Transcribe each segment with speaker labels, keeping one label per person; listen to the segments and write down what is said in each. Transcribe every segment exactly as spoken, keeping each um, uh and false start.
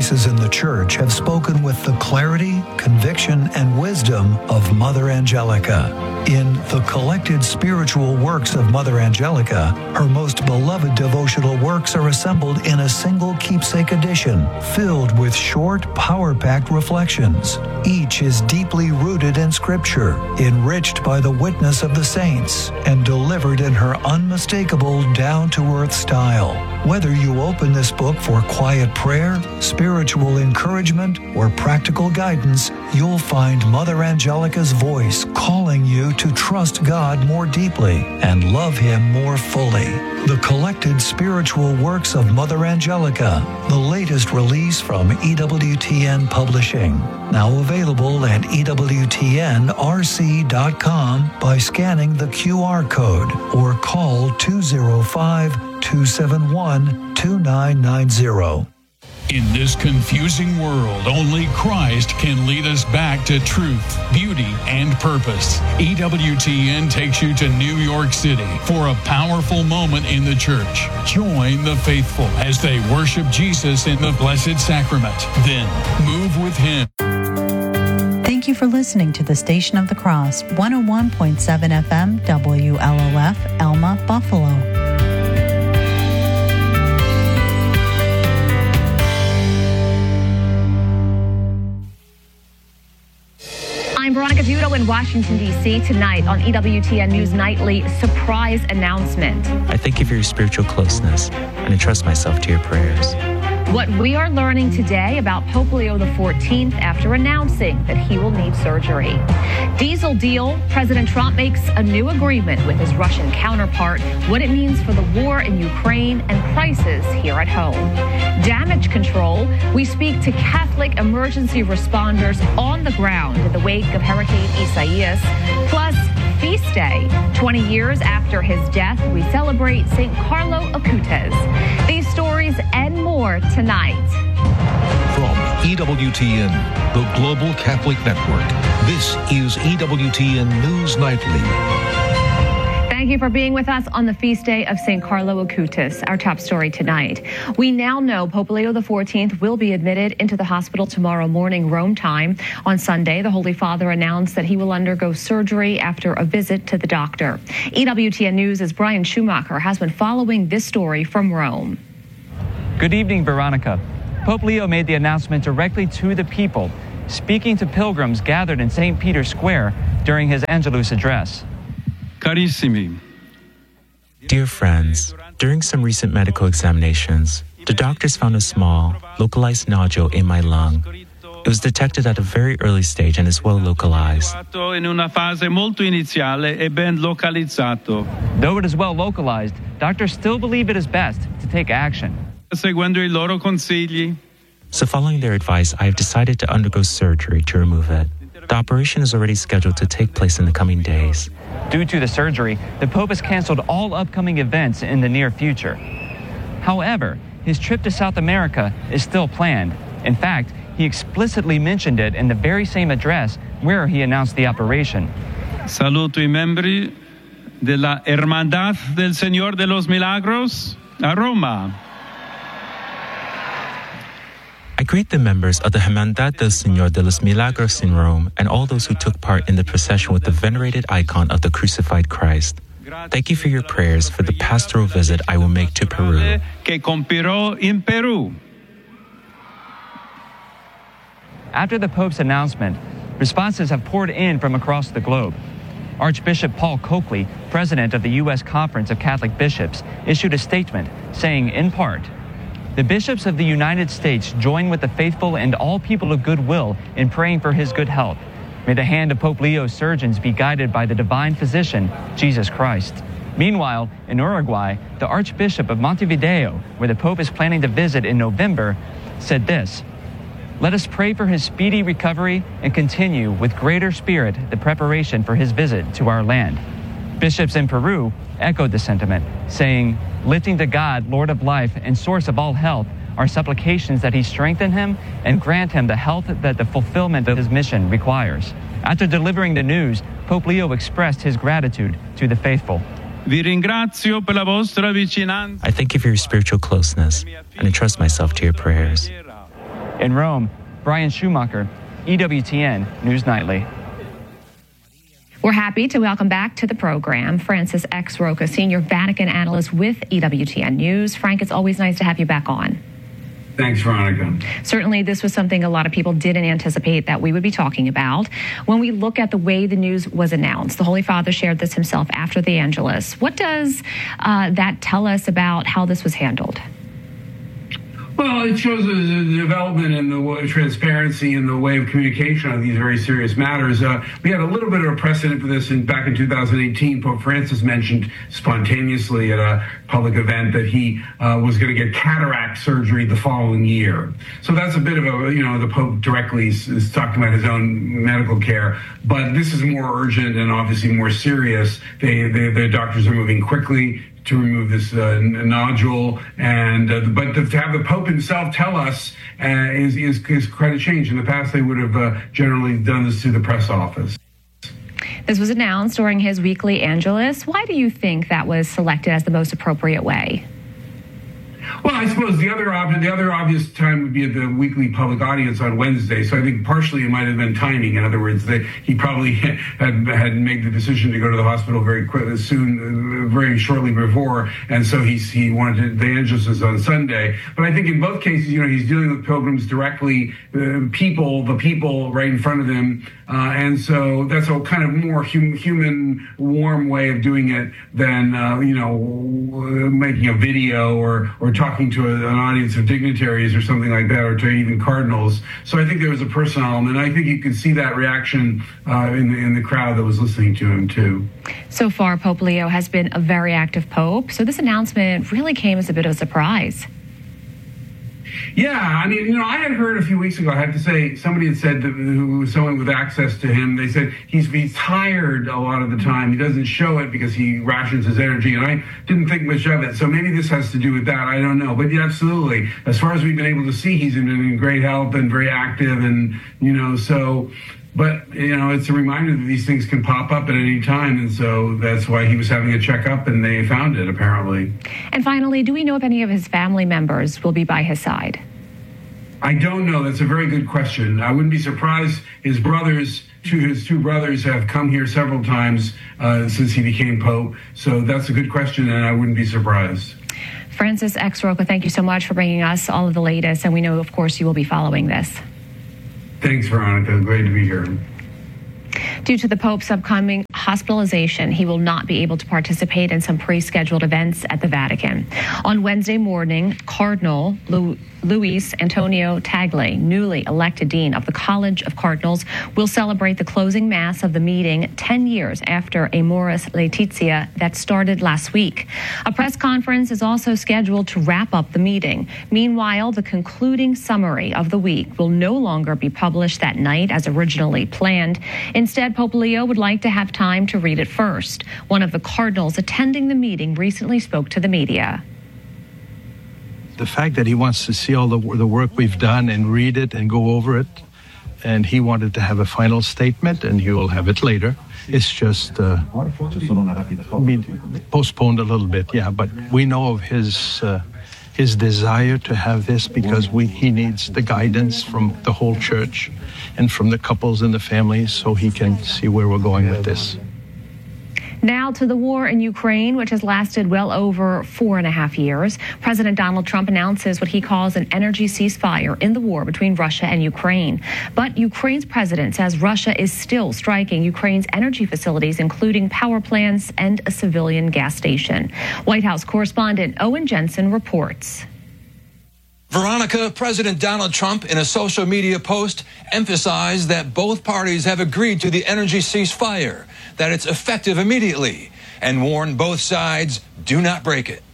Speaker 1: voices in the church have spoken with the clarity, conviction, and wisdom of Mother Angelica. In The Collected Spiritual Works of Mother Angelica, her most beloved devotional works are assembled in a single keepsake edition, filled with short, power-packed reflections. Each is deeply rooted in Scripture, enriched by the witness of the saints, and delivered in her unmistakable, down-to-earth style. Whether you open this book for quiet prayer, spiritual encouragement, or practical guidance, you'll find Mother Angelica's voice calling you to trust God more deeply and love Him more fully. The Collected Spiritual Works of Mother Angelica, the latest release from E W T N Publishing. Now available at E W T N R C dot com by scanning the Q R code or call two oh five, two seven one, two nine nine zero.
Speaker 2: In this confusing world, only Christ can lead us back to truth, beauty, and purpose. E W T N takes you to New York City for a powerful moment in the church. Join the faithful as they worship Jesus in the Blessed Sacrament. Then move with Him.
Speaker 3: Thank you for listening to the Station of the Cross, one oh one point seven F M, W L O F, Elma, Buffalo.
Speaker 4: I'm Veronica Dudo in Washington, D C Tonight on E W T N News Nightly, surprise announcement.
Speaker 5: I thank you for your spiritual closeness and entrust myself to your prayers.
Speaker 4: What we are learning today about Pope Leo the fourteenth after announcing that he will need surgery. Diesel deal, President Trump makes a new agreement with his Russian counterpart, what it means for the war in Ukraine and prices here at home. Damage control, we speak to Catholic emergency responders on the ground in the wake of Hurricane Isaias. Plus, Feast Day. twenty years after his death, we celebrate Saint Carlo Acutis. These stories and more tonight.
Speaker 6: From E W T N, the Global Catholic Network, this is E W T N News Nightly.
Speaker 4: Thank you for being with us on the feast day of Saint Carlo Acutis, our top story tonight. We now know Pope Leo the fourteenth will be admitted into the hospital tomorrow morning, Rome time. On Sunday, the Holy Father announced that he will undergo surgery after a visit to the doctor. E W T N News' Brian Schumacher has been following this story from Rome.
Speaker 7: Good evening, Veronica. Pope Leo made the announcement directly to the people, speaking to pilgrims gathered in Saint Peter's Square during his Angelus address.
Speaker 5: Carissimi. Dear friends, during some recent medical examinations, the doctors found a small, localized nodule in my lung. It was detected at a very early stage and is well localized.
Speaker 7: Though it is well localized, doctors still believe it is best to take action.
Speaker 5: So following their advice, I have decided to undergo surgery to remove it. The operation is already scheduled to take place in the coming days.
Speaker 7: Due to the surgery, the Pope has canceled all upcoming events in the near future. However, his trip to South America is still planned. In fact, he explicitly mentioned it in the very same address where he announced the operation.
Speaker 8: Saluto I membri della Hermandad del Señor de los Milagros a Roma.
Speaker 5: I greet the members of the Hermandad del Señor de los Milagros in Rome and all those who took part in the procession with the venerated icon of the crucified Christ. Thank you for your prayers for the pastoral visit I will make to Peru.
Speaker 8: Que compirò in Peru.
Speaker 7: After the Pope's announcement, responses have poured in from across the globe. Archbishop Paul Coakley, president of the U S Conference of Catholic Bishops, issued a statement saying, in part, "The bishops of the United States join with the faithful and all people of goodwill in praying for his good health. May the hand of Pope Leo's surgeons be guided by the divine physician, Jesus Christ." Meanwhile, in Uruguay, the Archbishop of Montevideo, where the Pope is planning to visit in November, said this, "Let us pray for his speedy recovery and continue with greater spirit the preparation for his visit to our land." Bishops in Peru echoed the sentiment, saying, "Lifting to God, Lord of life and source of all health, our supplications that he strengthen him and grant him the health that the fulfillment of his mission requires." After delivering the news, Pope Leo expressed his gratitude to the faithful.
Speaker 8: Vi ringrazio per la vostra vicinanza.
Speaker 5: I thank you for your spiritual closeness and entrust myself to your prayers.
Speaker 7: In Rome, Brian Schumacher, E W T N News Nightly.
Speaker 4: We're happy to welcome back to the program Francis X. Rocca, senior Vatican analyst with E W T N News. Frank, it's always nice to have you back on.
Speaker 9: Thanks, Veronica.
Speaker 4: Certainly, this was something a lot of people didn't anticipate that we would be talking about. When we look at the way the news was announced, the Holy Father shared this himself after the Angelus. What does uh, that tell us about how this was handled?
Speaker 9: Well, it shows the development and the transparency and the way of communication on these very serious matters. Uh, we had a little bit of a precedent for this in back in two thousand eighteen. Pope Francis mentioned spontaneously at a public event that he uh, was going to get cataract surgery the following year. So that's a bit of a, you know, the Pope directly is, is talking about his own medical care. But this is more urgent and obviously more serious. They, they, the doctors are moving quickly to remove this uh, nodule, and uh, but to have the Pope himself tell us uh, is, is is quite a change. In the past, they would have uh, generally done this through the press office.
Speaker 4: This was announced during his weekly Angelus. Why do you think that was selected as the most appropriate way?
Speaker 9: Well, I suppose the other ob- the other obvious time would be at the weekly public audience on Wednesday. So I think partially it might have been timing. In other words, that he probably had had made the decision to go to the hospital very quickly, soon, uh, very shortly before, and so he he wanted to, the Angelus was on Sunday. But I think in both cases, you know, he's dealing with pilgrims directly, uh, people, the people right in front of him, uh, and so that's a kind of more hum- human, warm way of doing it than uh, you know making a video or or talking to a, an audience of dignitaries or something like that, or to even cardinals. So I think there was a personal element. I think you could see that reaction uh, in, the, in the crowd that was listening to him, too.
Speaker 4: So far, Pope Leo has been a very active pope. So this announcement really came as a bit of a surprise.
Speaker 9: Yeah, I mean, you know, I had heard a few weeks ago, I have to say, somebody had said, that, who was someone with access to him, they said he's, he's tired a lot of the time. He doesn't show it because he rations his energy, and I didn't think much of it. So maybe this has to do with that. I don't know. But yeah, absolutely. As far as we've been able to see, he's in, in great health and very active, and, you know, so... But, you know, it's a reminder that these things can pop up at any time. And so that's why he was having a checkup, and they found it, apparently.
Speaker 4: And finally, do we know if any of his family members will be by his side?
Speaker 9: I don't know. That's a very good question. I wouldn't be surprised. His brothers, two, his two brothers have come here several times uh, since he became Pope. So that's a good question, and I wouldn't be surprised.
Speaker 4: Francis X. Rocca, thank you so much for bringing us all of the latest. And we know, of course, you will be following this.
Speaker 9: Thanks, Veronica. Great to be here.
Speaker 4: Due to the Pope's upcoming hospitalization, he will not be able to participate in some pre-scheduled events at the Vatican. On Wednesday morning, Cardinal Lu- Luis Antonio Tagle, newly elected Dean of the College of Cardinals, will celebrate the closing Mass of the meeting ten years after Amoris Laetitia that started last week. A press conference is also scheduled to wrap up the meeting. Meanwhile, the concluding summary of the week will no longer be published that night as originally planned. Instead, Pope Leo would like to have time to read it first. One of the cardinals attending the meeting recently spoke to the media.
Speaker 10: The fact that he wants to see all the, the work we've done and read it and go over it, and he wanted to have a final statement, and he will have it later. It's just uh, postponed a little bit, yeah, but we know of his uh, his desire to have this because we he needs the guidance from the whole church and from the couples and the families so he can see where we're going with this.
Speaker 4: Now to the war in Ukraine, which has lasted well over four and a half years. President Donald Trump announces what he calls an energy ceasefire in the war between Russia and Ukraine. But Ukraine's president says Russia is still striking Ukraine's energy facilities, including power plants and a civilian gas station. White House correspondent Owen Jensen reports.
Speaker 11: Veronica, President Donald Trump, in a social media post, emphasized that both parties have agreed to the energy ceasefire, that it's effective immediately, and warned both sides do not break it.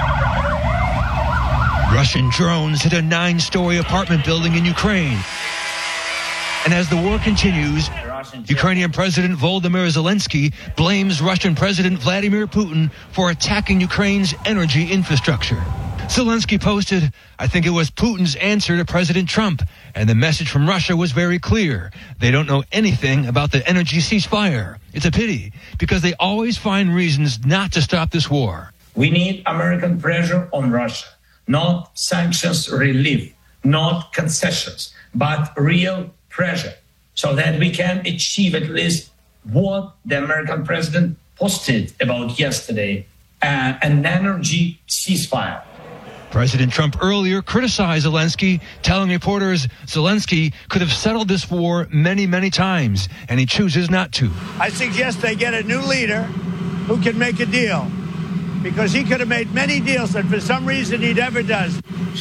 Speaker 12: Russian drones hit a nine-story apartment building in Ukraine. And as the war continues, Ukrainian President Volodymyr Zelensky blames Russian President Vladimir Putin for attacking Ukraine's energy infrastructure. Zelensky posted, "I think it was Putin's answer to President Trump, and the message from Russia was very clear. They don't know anything about the energy ceasefire. It's a pity, because they always find reasons not to stop this war."
Speaker 13: We need American pressure on Russia, not sanctions relief. not concessions, but real pressure, so that we can achieve at least what the American president posted about yesterday, uh, an energy ceasefire.
Speaker 12: President Trump earlier criticized Zelensky, telling reporters Zelensky could have settled this war many, many times, and he chooses not to.
Speaker 14: I suggest they get a new leader who can make a deal, because he could have made many deals that for some reason he never does.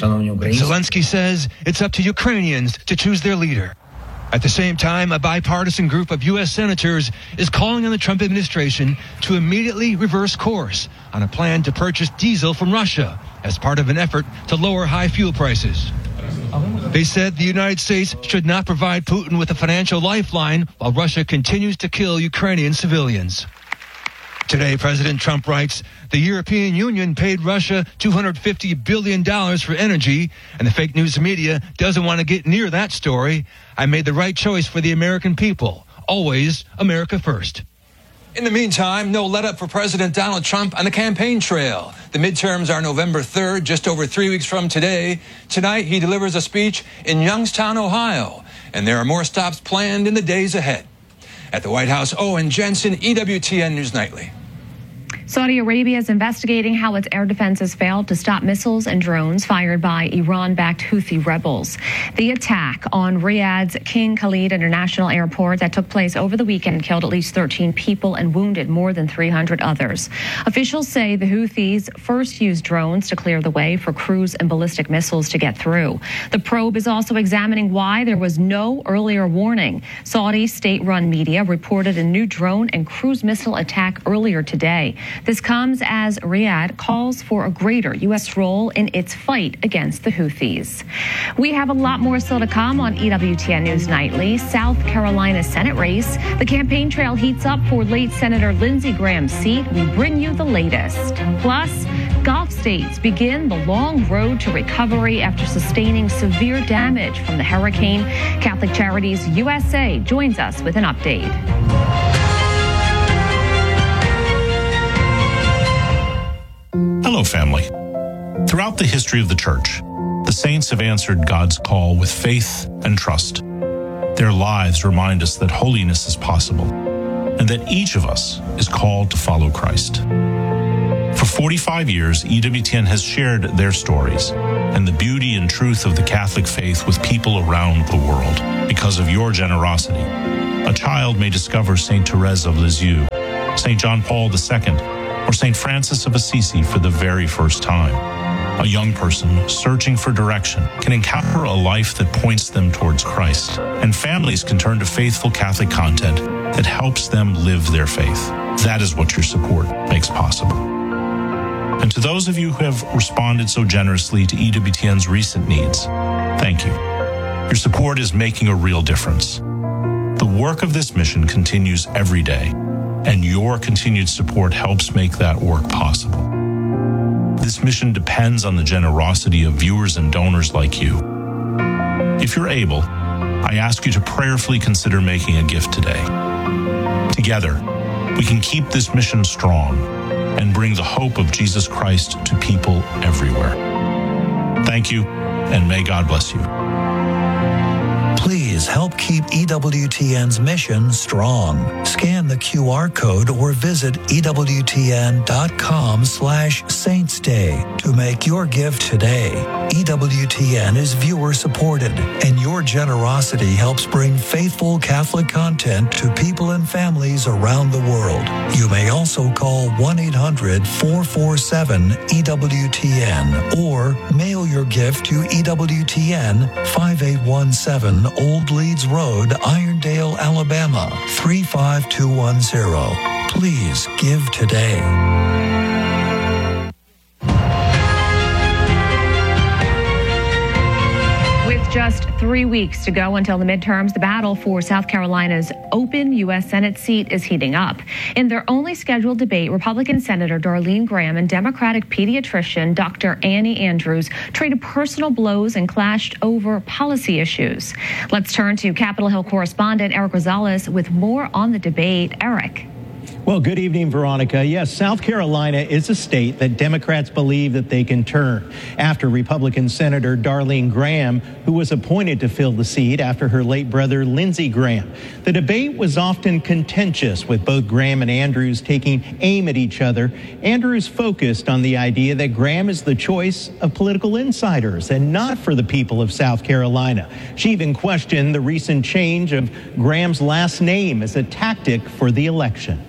Speaker 12: Zelensky says it's up to Ukrainians to choose their leader. At the same time, a bipartisan group of U S senators is calling on the Trump administration to immediately reverse course on a plan to purchase diesel from Russia as part of an effort to lower high fuel prices. They said the United States should not provide Putin with a financial lifeline while Russia continues to kill Ukrainian civilians. Today, President Trump writes, the European Union paid Russia two hundred fifty billion dollars for energy, and the fake news media doesn't want to get near that story. I made the right choice for the American people. Always America first.
Speaker 11: In the meantime, no let-up for President Donald Trump on the campaign trail. The midterms are November third, just over three weeks from today. Tonight, he delivers a speech in Youngstown, Ohio, and there are more stops planned in the days ahead. At the White House, Owen Jensen, E W T N News Nightly.
Speaker 4: Saudi Arabia is investigating how its air defenses failed to stop missiles and drones fired by Iran-backed Houthi rebels. The attack on Riyadh's King Khalid International Airport that took place over the weekend killed at least thirteen people and wounded more than three hundred others. Officials say the Houthis first used drones to clear the way for cruise and ballistic missiles to get through. The probe is also examining why there was no earlier warning. Saudi state-run media reported a new drone and cruise missile attack earlier today. This comes as Riyadh calls for a greater U S role in its fight against the Houthis. We have a lot more still to come on E W T N News Nightly. South Carolina Senate race. The campaign trail heats up for late Senator Lindsey Graham's seat. We bring you the latest. Plus, Gulf states begin the long road to recovery after sustaining severe damage from the hurricane. Catholic Charities U S A joins us with an update.
Speaker 15: Hello, family. Throughout the history of the church, the saints have answered God's call with faith and trust. Their lives remind us that holiness is possible and that each of us is called to follow Christ. For forty-five years, E W T N has shared their stories and the beauty and truth of the Catholic faith with people around the world. Because of your generosity, a child may discover Saint Therese of Lisieux, Saint John Paul the Second, or Saint Francis of Assisi for the very first time. A young person searching for direction can encounter a life that points them towards Christ, and families can turn to faithful Catholic content that helps them live their faith. That is what your support makes possible. And to those of you who have responded so generously to E W T N's recent needs, thank you. Your support is making a real difference. The work of this mission continues every day, and your continued support helps make that work possible. This mission depends on the generosity of viewers and donors like you. If you're able, I ask you to prayerfully consider making a gift today. Together, we can keep this mission strong and bring the hope of Jesus Christ to people everywhere. Thank you, and may God bless you.
Speaker 1: Please help keep E W T N's mission strong. Scan the Q R code or visit EWTN.com slash Saints Day to make your gift today. E W T N is viewer supported, and your generosity helps bring faithful Catholic content to people and families around the world. You may also call one eight hundred four four seven E W T N or mail your gift to E W T N five eight one seven Old Leeds Road, Irondale, Alabama three five two one zero. Please give today.
Speaker 4: Just three weeks to go until the midterms, the battle for South Carolina's open U S Senate seat is heating up. In their only scheduled debate, Republican Senator Darlene Graham and Democratic pediatrician Doctor Annie Andrews traded personal blows and clashed over policy issues. Let's turn to Capitol Hill correspondent Eric Rosales with more on the debate. Eric.
Speaker 16: Well, good evening, Veronica. Yes, South Carolina is a state that Democrats believe that they can turn after Republican Senator Darlene Graham, who was appointed to fill the seat after her late brother Lindsey Graham. The debate was often contentious, with both Graham and Andrews taking aim at each other. Andrews focused on the idea that Graham is the choice of political insiders and not for the people of South Carolina. She even questioned the recent change of Graham's last name as a tactic for the election.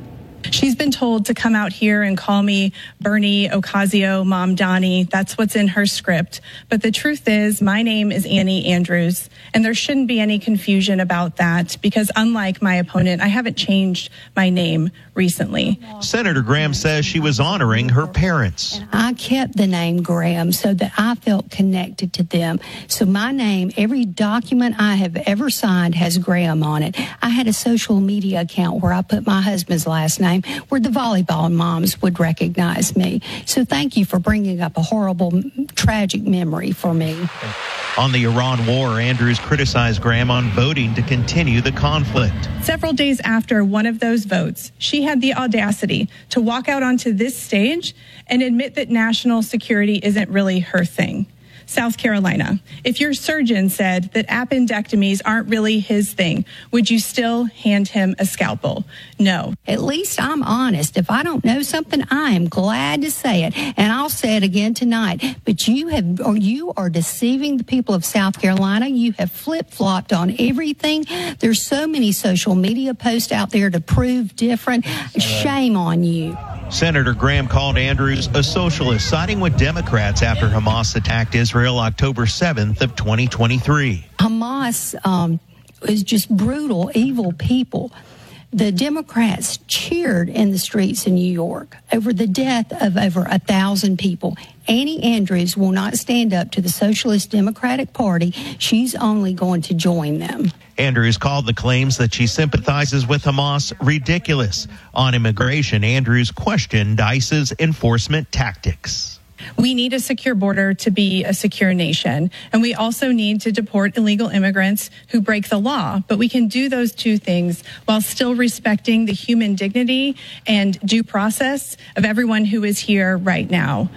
Speaker 17: She's been told to come out here and call me Bernie Ocasio, Mom Donnie. That's what's in her script. But the truth is, my name is Annie Andrews, and there shouldn't be any confusion about that because unlike my opponent, I haven't changed my name recently.
Speaker 18: Senator Graham says she was honoring her parents.
Speaker 19: I kept the name Graham so that I felt connected to them. So my name, every document I have ever signed has Graham on it. I had a social media account where I put my husband's last name, where the volleyball moms would recognize me. So thank you for bringing up a horrible, tragic memory for me.
Speaker 18: On the Iran war, Andrews criticized Graham on voting to continue the conflict.
Speaker 17: Several days after one of those votes, she had the audacity to walk out onto this stage and admit that national security isn't really her thing. South Carolina, if your surgeon said that appendectomies aren't really his thing, would you still hand him a scalpel? No.
Speaker 19: At least I'm honest. If I don't know something, I am glad to say it. And I'll say it again tonight. But you have, or you are deceiving the people of South Carolina. You have flip-flopped on everything. There's so many social media posts out there to prove different. Shame on you.
Speaker 18: Senator Graham called Andrews a socialist, siding with Democrats after Hamas attacked Israel October seventh of twenty twenty-three.
Speaker 19: Hamas um, is just brutal, evil people. The Democrats cheered in the streets in New York over the death of over a thousand people. Annie Andrews will not stand up to the Socialist Democratic Party. She's only going to join them.
Speaker 18: Andrews called the claims that she sympathizes with Hamas ridiculous. On immigration, Andrews questioned ICE's enforcement tactics.
Speaker 17: We need a secure border to be a secure nation, and we also need to deport illegal immigrants who break the law. But we can do those two things while still respecting the human dignity and due process of everyone who is here right now.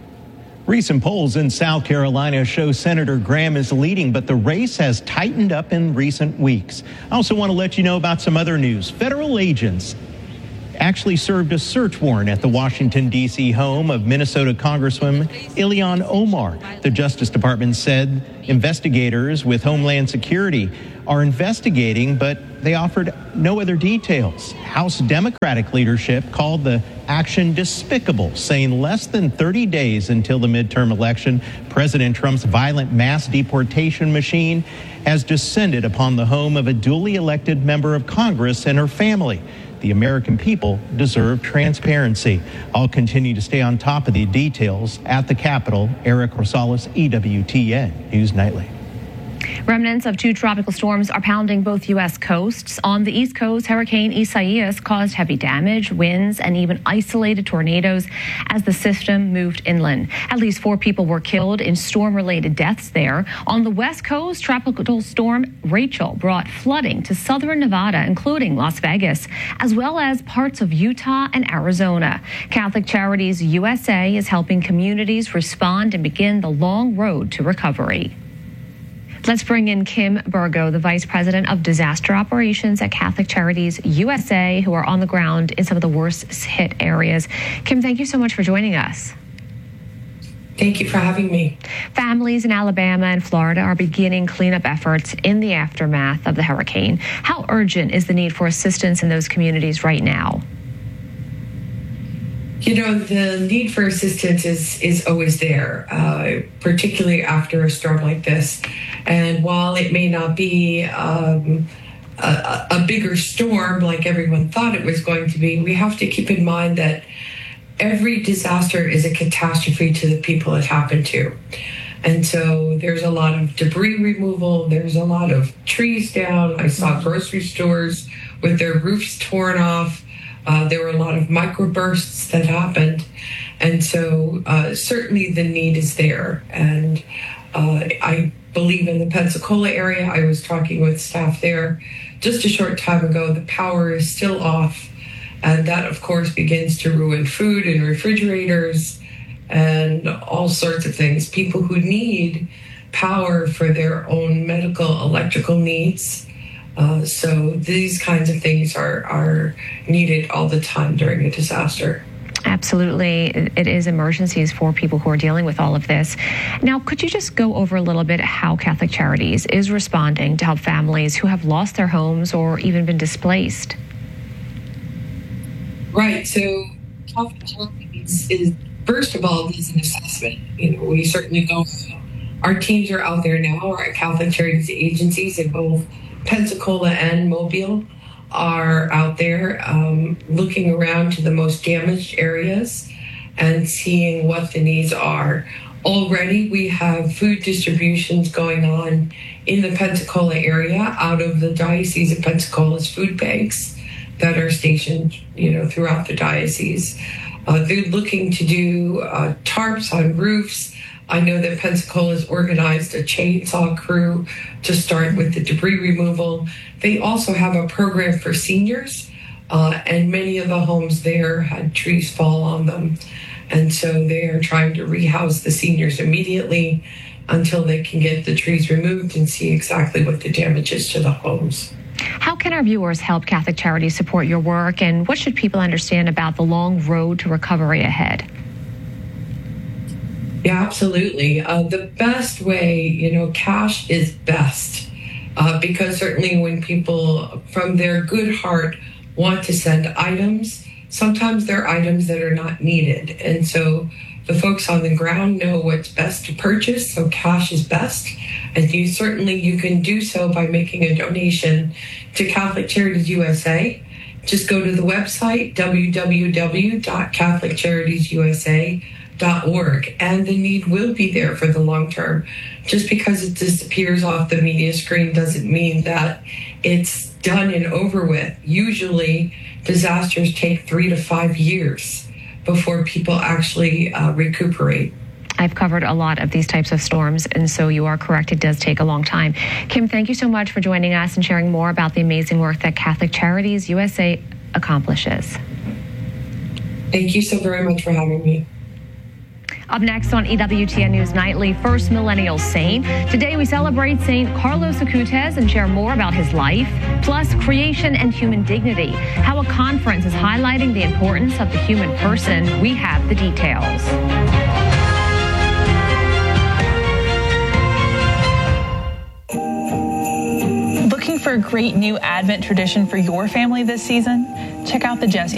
Speaker 16: Recent polls in South Carolina show Senator Graham is leading, but the race has tightened up in recent weeks. I also want to let you know about some other news. Federal agents actually served a search warrant at the Washington, D C home of Minnesota Congresswoman Ilhan Omar. The Justice Department said investigators with Homeland Security are investigating, but they offered no other details. House Democratic leadership called the action despicable, saying less than thirty days until the midterm election, President Trump's violent mass deportation machine has descended upon the home of a duly elected member of Congress and her family. The American people deserve transparency. I'll continue to stay on top of the details at the Capitol. Eric Rosales, E W T N News Nightly.
Speaker 4: Remnants of two tropical storms are pounding both U S coasts. On the East Coast, Hurricane Isaias caused heavy damage, winds, and even isolated tornadoes as the system moved inland. At least four people were killed in storm-related deaths there. On the West Coast, tropical storm Rachel brought flooding to southern Nevada, including Las Vegas, as well as parts of Utah and Arizona. Catholic Charities U S A is helping communities respond and begin the long road to recovery. Let's bring in Kim Burgo, the Vice President of Disaster Operations at Catholic Charities U S A, who are on the ground in some of the worst hit areas. Kim, thank you so much for joining us.
Speaker 20: Thank you for having me.
Speaker 4: Families in Alabama and Florida are beginning cleanup efforts in the aftermath of the hurricane. How urgent is the need for assistance in those communities right now?
Speaker 20: You know, the need for assistance is, is always there, uh, particularly after a storm like this. And while it may not be um, a, a bigger storm like everyone thought it was going to be, we have to keep in mind that every disaster is a catastrophe to the people it happened to. And so there's a lot of debris removal. There's a lot of trees down. I saw grocery stores with their roofs torn off. Uh, there were a lot of microbursts that happened. And so uh, certainly the need is there. And uh, I believe in the Pensacola area, I was talking with staff there just a short time ago, the power is still off. And that, of course, begins to ruin food in refrigerators and all sorts of things. People who need power for their own medical, electrical needs. Uh, so these kinds of things are, are needed all the time during a disaster.
Speaker 4: Absolutely. It is emergencies for people who are dealing with all of this. Now, could you just go over a little bit how Catholic Charities is responding to help families who have lost their homes or even been displaced?
Speaker 20: Right. So Catholic Charities is, first of all, is an assessment. You know, we certainly go, our teams are out there now, our Catholic Charities agencies in both Pensacola and Mobile are out there um, looking around to the most damaged areas and seeing what the needs are. Already we have food distributions going on in the Pensacola area out of the Diocese of Pensacola's food banks that are stationed, you know, throughout the diocese. Uh, they're looking to do uh, tarps on roofs. I know that Pensacola has organized a chainsaw crew to start with the debris removal. They also have a program for seniors, uh, and many of the homes there had trees fall on them. And so they are trying to rehouse the seniors immediately until they can get the trees removed and see exactly what the damage is to the homes.
Speaker 4: How can our viewers help Catholic Charities support your work, and what should people understand about the long road to recovery ahead?
Speaker 20: Yeah, absolutely. Uh, the best way, you know, cash is best uh, because certainly when people from their good heart want to send items, sometimes they're items that are not needed. And so the folks on the ground know what's best to purchase, so cash is best. And you certainly, you can do so by making a donation to Catholic Charities U S A. Just go to the website, w w w dot catholic charities u s a dot org, and the need will be there for the long term. Just because it disappears off the media screen doesn't mean that it's done and over with. Usually disasters take three to five years before people actually uh, recuperate.
Speaker 4: I've covered a lot of these types of storms, and so you are correct, it does take a long time. Kim, thank you so much for joining us and sharing more about the amazing work that Catholic Charities U S A accomplishes.
Speaker 20: Thank you so very much for having me.
Speaker 4: Up next on E W T N News Nightly, First Millennial Saint. Today we celebrate Saint Carlos Acutis and share more about his life, plus creation and human dignity, how a conference is highlighting the importance of the human person. We have the details.
Speaker 21: Looking for a great new Advent tradition for your family this season? Check out the Jesse